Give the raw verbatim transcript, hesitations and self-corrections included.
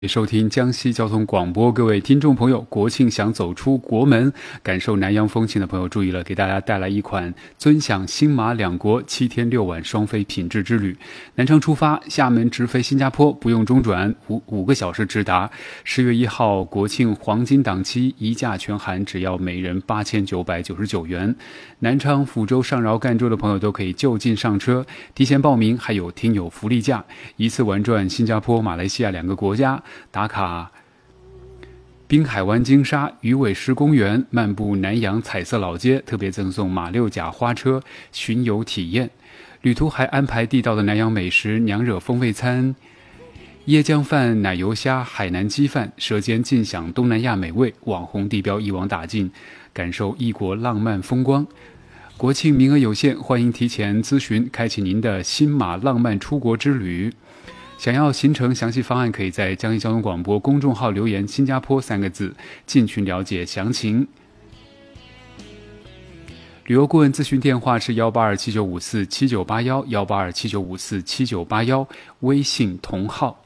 收听江西交通广播，各位听众朋友，国庆想走出国门，感受南洋风情的朋友注意了，给大家带来一款尊享新马两国七天六晚双飞品质之旅。南昌出发，厦门直飞新加坡，不用中转，五五个小时直达。十月一号国庆黄金档期，一价全含，只要每人八千九百九十九元。南昌、福州、上饶、赣州的朋友都可以就近上车，提前报名还有听友福利价，一次玩转新加坡、马来西亚两个国家。打卡滨海湾金沙、鱼尾狮公园，漫步南洋彩色老街，特别赠送马六甲花车巡游体验。旅途还安排地道的南洋美食，娘惹风味餐、椰浆饭、奶油虾、海南鸡饭，舌尖尽享东南亚美味，网红地标一网打尽，感受异国浪漫风光。国庆名额有限，欢迎提前咨询，开启您的新马浪漫出国之旅。想要行程详细方案，可以在江西交通广播公众号留言新加坡三个字，进群了解详情。旅游顾问咨询电话是幺八二七九五四七九八幺，幺八二七九五四七九八幺，微信同号。